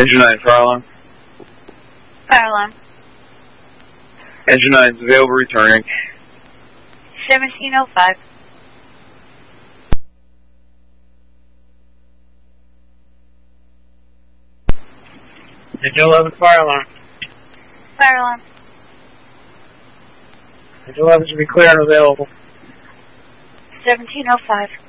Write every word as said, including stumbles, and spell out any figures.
Engine nine, fire alarm. Fire alarm. Engine nine is available, returning. seventeen oh five. Engine eleven, fire alarm. Fire alarm. Engine eleven should be clear and available. seventeen oh five.